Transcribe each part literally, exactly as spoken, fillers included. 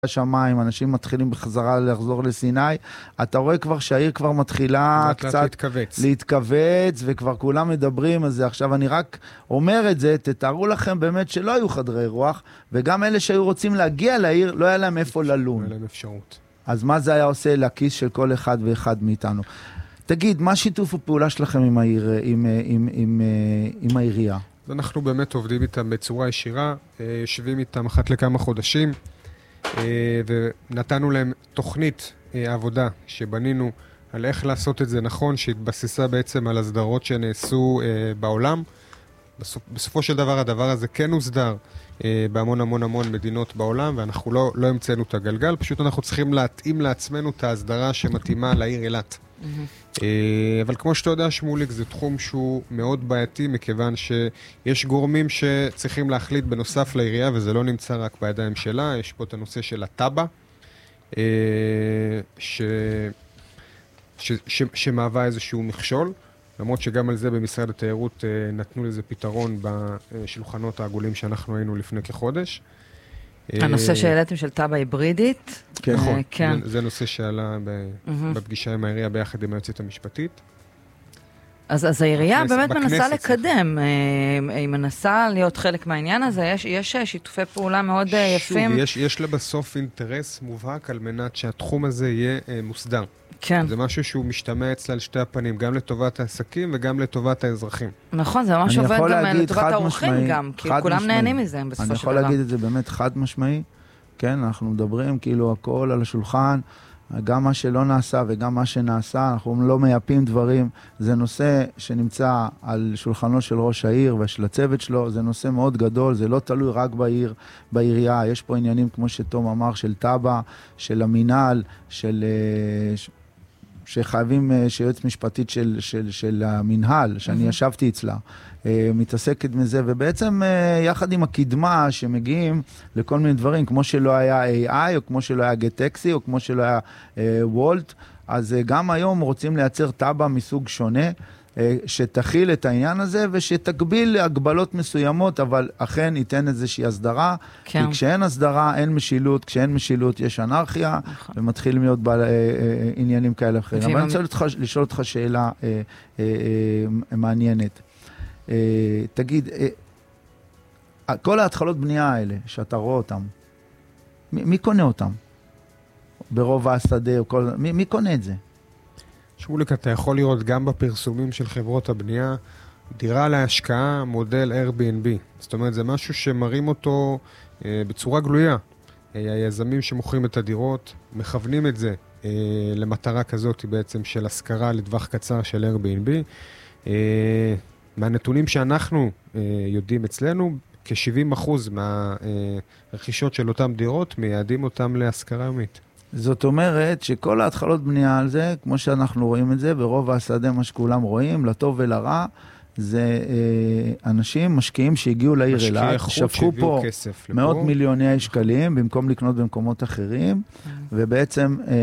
השמיים, אנשים מתחילים בחזרה לחזור לסיני, אתה רואה כבר שהעיר כבר מתחילה קצת להתכווץ. להתכווץ, וכבר כולם מדברים על זה. עכשיו אני רק אומר את זה, תתארו לכם באמת שלא היו חדרי רוח, וגם אלה שהיו רוצים להגיע לעיר, לא היה להם איפה ללון. לא היה להם אפשרות. אז מה זה היה עושה לכיס של כל אחד ואחד מאיתנו? תגיד, מה שיתוף הפעולה שלכם עם העיר, עם, עם, עם, עם העירייה? אנחנו באמת עובדים איתם בצורה ישירה, יושבים איתם אחת לכמה חודשים, ונתנו להם תוכנית עבודה שבנינו על איך לעשות את זה נכון, שהתבססה בעצם על הסדרות שנעשו בעולם. בסופו של דבר הדבר הזה כן הוסדר בהמון המון המון מדינות בעולם, ואנחנו לא, לא המצאנו את הגלגל, פשוט אנחנו צריכים להתאים לעצמנו את ההסדרה שמתאימה לעיר אילת. Mm-hmm. אבל כמו שאתה יודע, שמוליק, זה תחום שהוא מאוד בעייתי, מכיוון שיש גורמים שצריכים להחליט בנוסף לעירייה, וזה לא נמצא רק בידיים שלה. יש פה את הנושא של הטאבה, ש... ש... ש... שמהווה איזשהו מכשול, למרות שגם על זה במשרד התיירות נתנו לזה פתרון בשולחנות העגולים שאנחנו היינו לפני כחודש. הנושא שהעליתם של טאבה היברידית. נכון, זה נושא שעלה בפגישה עם העירייה ביחד עם היועצת המשפטית. אז העירייה באמת מנסה לקדם, היא מנסה להיות חלק מהעניין הזה, יש שיתופי פעולה מאוד יפים. שוב, יש לה בסוף אינטרס מובהק על מנת שהתחום הזה יהיה מוסדר. כן. זה משהו שהוא משתמע אצלה על שתי הפנים, גם לטובת העסקים וגם לטובת האזרחים. נכון, זה ממש עובד גם לטובת האורחים גם, כי כולם נהנים מזה בסופו של דבר. אני יכול להגיד את זה באמת חד משמעי, כן, אנחנו מדברים כאילו הכל על השולחן, גם מה שלא נעשה וגם מה שנעשה, אנחנו לא מייפים דברים, זה נושא שנמצא על שולחנו של ראש העיר ושל הצוות שלו, זה נושא מאוד גדול, זה לא תלוי רק בעיר, בעירייה, יש פה עניינים כמו שתום אמר, של טאבה, של המינהל, של... שחייבים, שיועץ משפטית של, של, של המנהל, שאני ישבתי אצלה, מתעסקת מזה, ובעצם יחד עם הקדמה שמגיעים לכל מיני דברים, כמו שלא היה איי איי, או כמו שלא היה גט-טקסי, או כמו שלא היה וולט, אז גם היום רוצים לייצר טאבה מסוג שונה, שתכיל את העניין הזה, ושתקביל הגבלות מסוימות, אבל אכן ייתן איזושהי הסדרה, כן. כי כשאין הסדרה, אין משילות, כשאין משילות יש אנרכיה, נכון. ומתחילים להיות בעל, אה, אה, עניינים כאלה אחרים. אבל אני רוצה אותך, לשאול אותך שאלה אה, אה, אה, מעניינת. אה, תגיד, אה, כל ההתחלות בנייה האלה, שאתה רואה אותם, מי, מי קונה אותם? ברוב השדה, או כל, מי, מי קונה את זה? שמוליק, אתה יכול לראות גם בפרסומים של חברות הבנייה, דירה להשקעה, מודל Airbnb. זאת אומרת, זה משהו שמראים אותו אה, בצורה גלויה. אה, היזמים שמוכרים את הדירות, מכוונים את זה אה, למטרה כזאת בעצם של השכרה לטווח קצר של Airbnb. אה, מהנתונים שאנחנו אה, יודעים אצלנו, כ-שבעים אחוז מהרכישות של אותם דירות מייעדים אותם להשכרה יומית. זאת אומרת שכל ההתחלות בנייה על זה, כמו שאנחנו רואים את זה, ברוב השדה מה שכולם רואים, לטוב ולרע, זה אה, אנשים, משקיעים שהגיעו לעיר אילת, שפכו פה מאות לפה. מיליוני שקלים, במקום לקנות במקומות אחרים, ובעצם אה,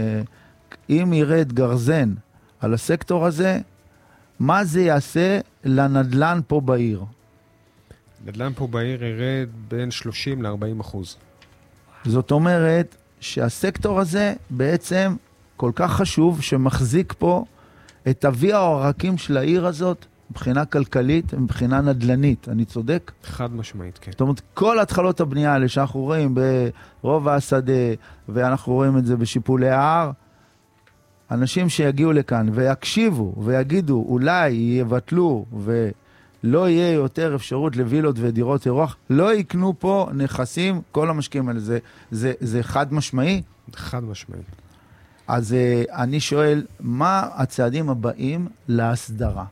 אם ירד גרזן על הסקטור הזה, מה זה יעשה לנדלן פה בעיר? נדלן פה בעיר ירד בין שלושים ל-ארבעים אחוז. זאת אומרת, שהסקטור הזה בעצם כל כך חשוב שמחזיק פה את אבי העורקים של העיר הזאת מבחינה כלכלית ומבחינה נדלנית. אני צודק? חד משמעית, כן. זאת אומרת, כל התחלות הבנייה האלה שאנחנו רואים ברוב השדה, ואנחנו רואים את זה בשיפולי ההר, אנשים שיגיעו לכאן ויקשיבו ויגידו אולי יבטלו ו... לא יהיה יותר אפשרות לווילות ודירות אירוח, לא יקנו פה נכסים, כל המשקיעים האלה, זה, זה, זה חד משמעי? חד משמעי. אז uh, אני שואל, מה הצעדים הבאים להסדרה?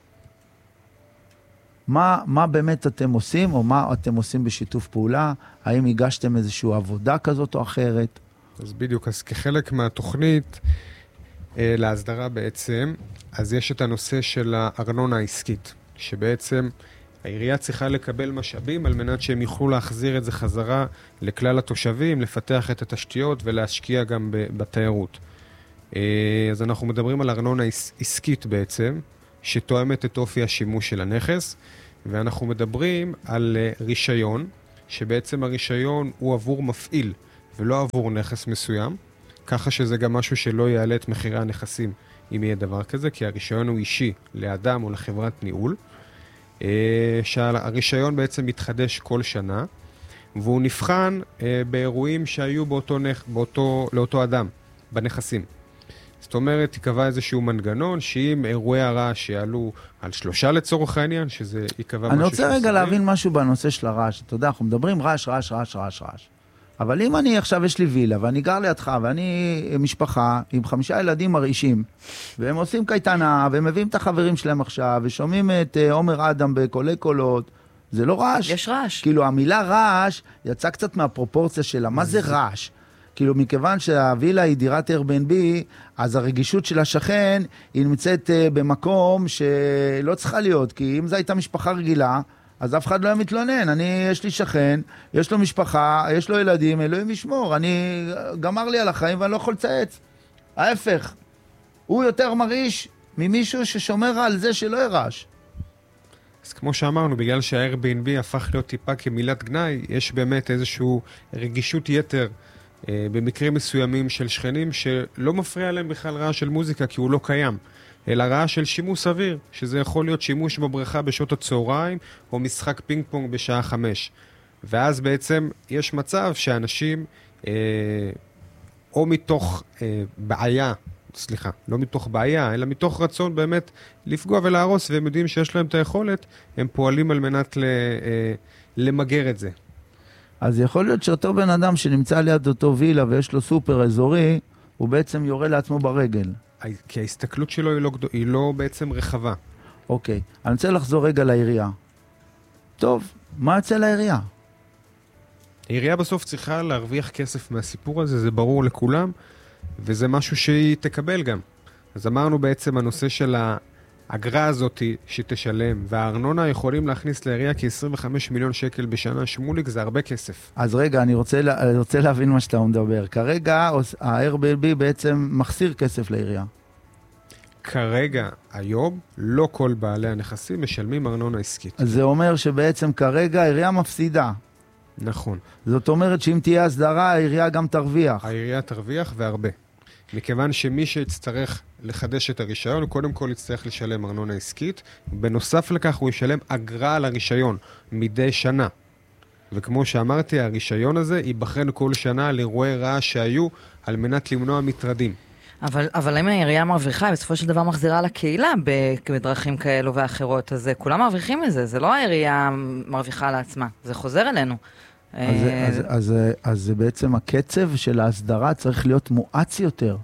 מה, מה באמת אתם עושים, או מה אתם עושים בשיתוף פעולה? האם הגשתם איזושהי עבודה כזאת או אחרת? אז בדיוק, אז כחלק מהתוכנית אה, להסדרה בעצם, אז יש את הנושא של הארנונה העסקית. שבעצם העירייה צריכה לקבל משאבים על מנת שהם יוכלו להחזיר את זה חזרה לכלל התושבים, לפתח את התשתיות ולהשקיע גם בתיירות. אז אנחנו מדברים על ארנונה עסקית בעצם, שתואמת את אופי השימוש של הנכס, ואנחנו מדברים על רישיון, שבעצם הרישיון הוא עבור מפעיל, ולא עבור נכס מסוים, ככה שזה גם משהו שלא יעלה את מחירי הנכסים אם יהיה דבר כזה, כי הרישיון הוא אישי לאדם או לחברת ניהול, שהרישיון בעצם מתחדש כל שנה, והוא נבחן באירועים שהיו באותו, באותו, לאותו אדם, בנכסים. זאת אומרת, יקבע איזשהו מנגנון, שאם אירועי הרעש יעלו על שלושה לצורך העניין, שזה יקבע משהו... אני רוצה רגע להבין משהו בנושא של הרעש. אתה יודע, אנחנו מדברים רעש, רעש, רעש, רעש, רעש. אבל אם אני עכשיו יש לי וילה, ואני גר לידך, ואני משפחה עם חמישה ילדים מרעישים, והם עושים קייטנה, והם מביאים את החברים שלהם עכשיו, ושומעים את עומר אדם בקולי קולות, זה לא רעש. יש רעש. כאילו, המילה רעש יצא קצת מהפרופורציה שלה. מה זה רעש? כאילו, מכיוון שהווילה היא דירת Airbnb, אז הרגישות של השכן היא נמצאת במקום שלא צריכה להיות, כי אם זו הייתה משפחה רגילה, אז אף אחד לא היה מתלונן. אני, יש לי שכן, יש לו משפחה, יש לו ילדים, אלוהים ישמור. אני, גמר לי על החיים ואני לא יכול לצייץ. ההפך, הוא יותר מרעיש ממישהו ששומר על זה שלא ירעש. אז כמו שאמרנו, בגלל שה-Airbnb הפך להיות טיפה כמילת גנאי, יש באמת איזושהי רגישות יתר אה, במקרים מסוימים של שכנים שלא מפריע להם בכלל רעש של מוזיקה, כי הוא לא קיים. אלא רעש של שימוש סביר, שזה יכול להיות שימוש בבריכה בשעות הצהריים, או משחק פינג פונג בשעה חמש. ואז בעצם יש מצב שאנשים, אה, או מתוך אה, בעיה, סליחה, לא מתוך בעיה, אלא מתוך רצון באמת לפגוע ולהרוס, והם יודעים שיש להם את היכולת, הם פועלים על מנת ל, אה, למגר את זה. אז יכול להיות שאותו בן אדם שנמצא ליד אותו וילה ויש לו סופר אזורי, הוא בעצם יורה לעצמו ברגל. כי ההסתכלות שלו היא לא, היא לא בעצם רחבה. אוקיי, אני רוצה לחזור רגע לעירייה. טוב, מה יצא לעירייה? העירייה בסוף צריכה להרוויח כסף מהסיפור הזה, זה ברור לכולם, וזה משהו שהיא תקבל גם. אז אמרנו בעצם הנושא של האגרה הזאת שתשלם, והארנונה יכולים להכניס לעירייה כ-עשרים וחמישה מיליון שקל בשנה. שמוליק, זה הרבה כסף. אז רגע, אני רוצה, אני רוצה להבין מה שאתה מדבר. כרגע ה-Airbnb בעצם מחסיר כסף לעירייה. כרגע, היום, לא כל בעלי הנכסים משלמים ארנונה עסקית. אז זה אומר שבעצם כרגע העירייה מפסידה. נכון. זאת אומרת שאם תהיה הסדרה, העירייה גם תרוויח. העירייה תרוויח והרבה. מכיוון שמי שיצטרך לחדש את הרישיון, הוא קודם כל יצטרך לשלם ארנונה עסקית, בנוסף לכך הוא ישלם אגרה על הרישיון מדי שנה. וכמו שאמרתי, הרישיון הזה ייבחן כל שנה על אירועי רעש שהיו על מנת למנוע מטרדים. אבל, אבל אם העירייה מרוויחה, היא בסופו של דבר מחזירה לקהילה בדרכים כאלו ואחרות, אז כולם מרוויחים מזה, זה לא העירייה מרוויחה לעצמה, זה חוזר אלינו. אז, אז, אז, אז בעצם הקצב של ההסדרה צריך להיות מואץ יותר.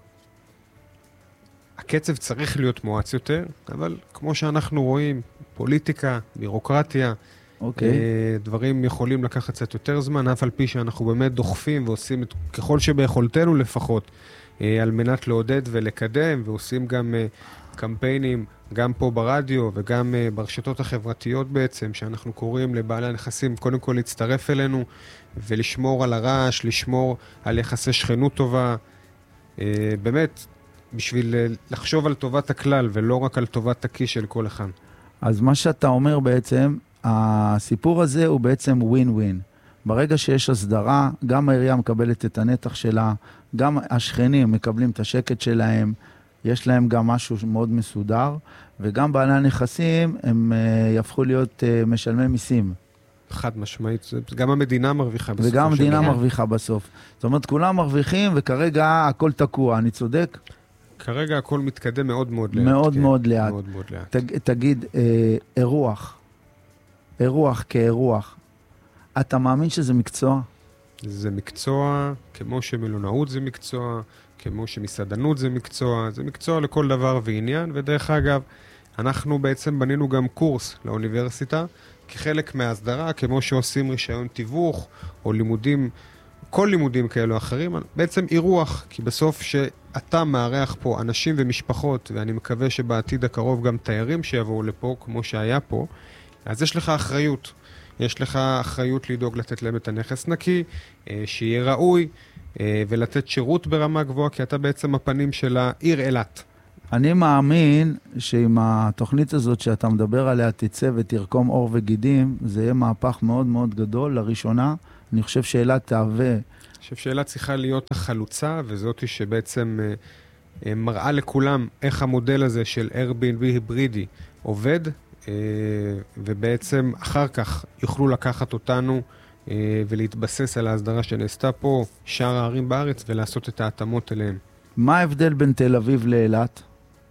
הקצב צריך להיות מואץ יותר, אבל כמו שאנחנו רואים, פוליטיקה, בירוקרטיה, okay. דברים יכולים לקחת קצת יותר זמן, אף על פי שאנחנו באמת דוחפים ועושים את, ככל שביכולתנו לפחות, על מנת לעודד ולקדם, ועושים גם קמפיינים, גם פה ברדיו וגם ברשתות החברתיות בעצם, שאנחנו קוראים לבעלי הנכסים, קודם כל להצטרף אלינו ולשמור על הרעש, לשמור על יחסי שכנות טובה, באמת, בשביל לחשוב על טובת הכלל ולא רק על טובת הכיס של כל אחד. אז מה שאתה אומר בעצם, הסיפור הזה הוא בעצם ווין ווין. ברגע שיש הסדרה, גם העירייה מקבלת את הנתח שלה, גם השכנים מקבלים את השקט שלהם, יש להם גם משהו מאוד מסודר, וגם בעלי הנכסים הם uh, יהפכו להיות uh, משלמי מיסים. חד משמעית, גם המדינה מרוויחה בסוף. וגם המדינה מרוויחה בסוף. זאת אומרת, כולם מרוויחים, וכרגע הכל תקוע, אני צודק? כרגע הכל מתקדם מאוד מאוד לאט. מאוד כן, מאוד לאט. מאוד מאוד לאט. תג, תגיד, אה, אירוח, אירוח כאירוח, אתה מאמין שזה מקצוע? זה מקצוע, כמו שמלונאות זה מקצוע, כמו שמסעדנות זה מקצוע, זה מקצוע לכל דבר ועניין, ודרך אגב, אנחנו בעצם בנינו גם קורס לאוניברסיטה, כחלק מההסדרה, כמו שעושים רישיון תיווך, או לימודים, כל לימודים כאלו אחרים, בעצם אירוח, כי בסוף שאתה מארח פה אנשים ומשפחות, ואני מקווה שבעתיד הקרוב גם תיירים שיבואו לפה, כמו שהיה פה, אז יש לך אחריות. יש לך אחריות לדאוג לתת להם את הנכס נקי, שיהיה ראוי, ולתת שירות ברמה גבוהה, כי אתה בעצם הפנים של העיר אילת. אני מאמין שעם התוכנית הזאת שאתה מדבר עליה תצא ותרקום אור וגידים, זה יהיה מהפך מאוד מאוד גדול. לראשונה, אני חושב שאילת תהווה אני חושב שאילת צריכה להיות החלוצה, וזאת שבעצם אה, מראה לכולם איך המודל הזה של Airbnb היברידי עובד, אה, ובעצם אחר כך יוכלו לקחת אותנו אה, ולהתבסס על ההסדרה שנעשתה פה, שאר הערים בארץ, ולעשות את ההתאמות אליהם. מה ההבדל בין תל אביב לאילת?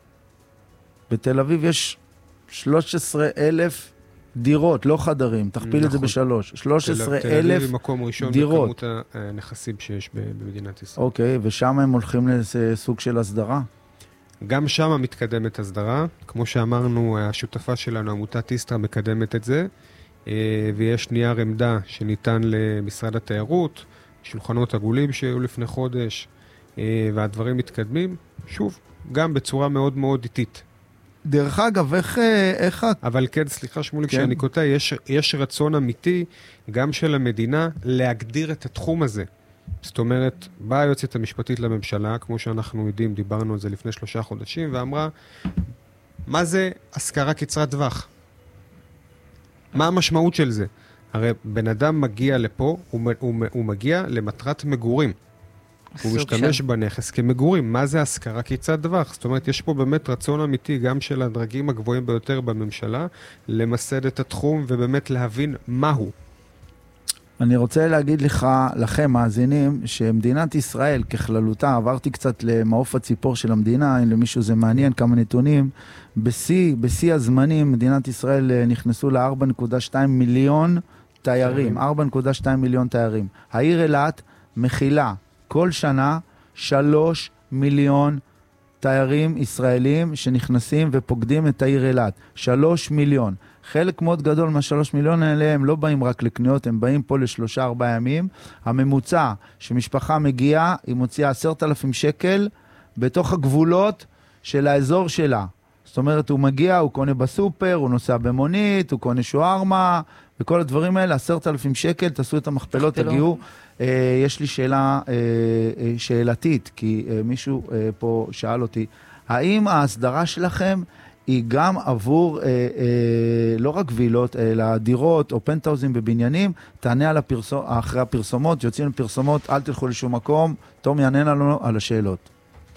בתל אביב יש שלושה עשר אלף דירות, לא חדרים, תכפיל נכון. את זה בשלוש. שלושה עשר אלף דירות. תל אביב היא מקום ראשון בכמות הנכסים שיש במדינת ישראל. אוקיי, ושם הם הולכים לסוג של הסדרה? גם שם מתקדמת הסדרה. כמו שאמרנו, השותפה שלנו, עמותת איסטרה, מקדמת את זה, ויש נייר עמדה שניתן למשרד התיירות, שולחנות עגולים שהיו לפני חודש, והדברים מתקדמים, שוב, גם בצורה מאוד מאוד איטית. דרך אגב, איך... איך... אבל כן, סליחה שמוליק, כן. שאני קוטע, יש, יש רצון אמיתי גם של המדינה להגדיר את התחום הזה. זאת אומרת, באה היועצת המשפטית לממשלה, כמו שאנחנו יודעים, דיברנו על זה לפני שלושה חודשים, ואמרה, מה זה השכרה קצרת טווח? מה המשמעות של זה? הרי בן אדם מגיע לפה, הוא, הוא, הוא מגיע למטרת מגורים. הוא משתמש בנכס כמגורים. מה זה השכרה קצרת טווח? זאת אומרת, יש פה באמת רצון אמיתי גם של הדרגים הגבוהים ביותר בממשלה, למסד את התחום ובאמת להבין מהו. אני רוצה להגיד לך, לכם, מאזינים, שמדינת ישראל ככללותה, עברתי קצת למעוף הציפור של המדינה, אם למישהו זה מעניין, כמה נתונים, בשיא, בשיא הזמנים, מדינת ישראל נכנסו ל-ארבע נקודה שתיים מיליון תיירים, ארבע נקודה שתיים מיליון תיירים. העיר אילת מכילה כל שנה שלוש מיליון תיירים ישראלים שנכנסים ופוקדים את העיר אילת. שלוש מיליון. חלק מאוד גדול מהשלוש מיליון האלה הם לא באים רק לקניות, הם באים פה לשלושה ארבעה ימים. הממוצע שמשפחה מגיעה, היא מוציאה עשרת אלפים שקל בתוך הגבולות של האזור שלה. זאת אומרת, הוא מגיע, הוא קונה בסופר, הוא נוסע במונית, הוא קונה שוארמה, וכל הדברים האלה, עשרת אלפים שקל, תעשו את המכפלות, תגיעו. אה, יש לי שאלה אה, אה, שאלתית, כי אה, מישהו אה, פה שאל אותי, האם ההסדרה שלכם היא גם עבור אה, אה, לא רק וילות, אלא דירות או פנטהאוזים בבניינים? תענה על הפרסום, אחרי הפרסומות, יוצאים לפרסומות, אל תלכו לשום מקום, תום יענה לנו על השאלות.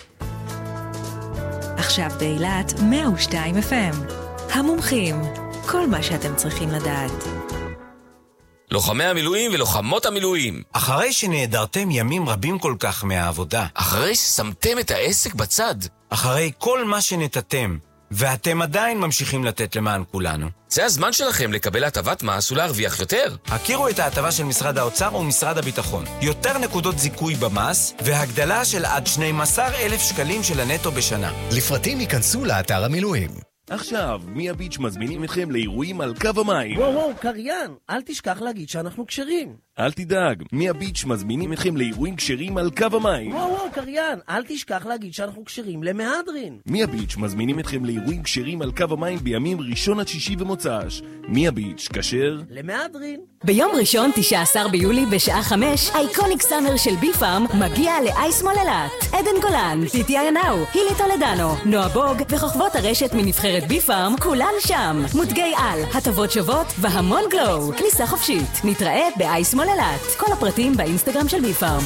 עכשיו באילת מאה ושתיים אף אם. המומחים, כל מה שאתם צריכים לדעת. לוחמי המילואים ולוחמות המילואים. אחרי שנעדרתם ימים רבים כל כך מהעבודה. אחרי ששמתם את העסק בצד. אחרי כל מה שנתתם, ואתם עדיין ממשיכים לתת למען כולנו. זה הזמן שלכם לקבל הטבת מס ולהרוויח יותר. הכירו את ההטבה של משרד האוצר ומשרד הביטחון. יותר נקודות זיכוי במס, והגדלה של עד שנים עשר אלף שקלים של הנטו בשנה. לפרטים ייכנסו לאתר המילואים. עכשיו, מי הביץ' מזמינים אתכם לאירועים על קו המים. וואו וואו, קריין, אל תשכח להגיד שאנחנו קשרים. אל תדאג, מי הביץ' מזמינים אתכם לאירועים קשרים על קו המים. וואו וואו, קריין, אל תשכח להגיד שאנחנו קשרים למהדרין. מי הביץ' מזמינים אתכם לאירועים קשרים על קו המים בימים ראשון עד שישי ומוצ"ש. מי הביץ' כשר למהדרין. ביום ראשון, תשעה עשר ביולי, בשעה חמש, אייקוניק סאמר של בי-פארם מגיע לאייס מול אילת. עדן גולן, טיטי איינאו, הילי טולדנו, נועה בוג וחוכבות הרשת מנבחרת בי-פארם, כולן שם. מותגי על, הטבות שוות והמון גלו. כניסה חופשית. נתראה באייס מול אילת. כל הפרטים באינסטגרם של בי-פארם.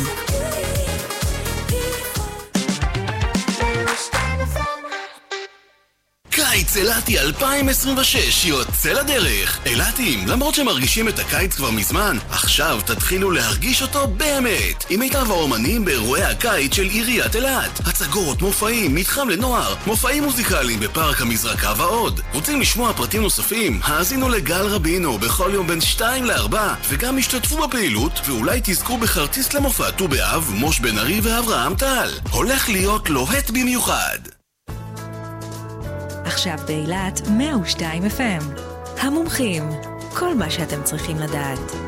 קיץ אילתי אלפיים עשרים ושש יוצא לדרך. אילתים, למרות שמרגישים את הקיץ כבר מזמן, עכשיו תתחילו להרגיש אותו באמת. עם מיטב האומנים באירועי הקיץ של עיריית אילת. הצגות, מופעים, מתחם לנוער, מופעים מוזיקליים בפארק המזרקה ועוד. רוצים לשמוע פרטים נוספים? האזינו לגל רבינו בכל יום בין שתיים לארבע, וגם השתתפו בפעילות, ואולי תזכו בכרטיס למופע ט"ו באב, מוש בן ארי ואברהם טל. הולך להיות לוהט במיוחד. עכשיו באילת מאה ושתיים אף אם. המומחים, כל מה שאתם צריכים לדעת.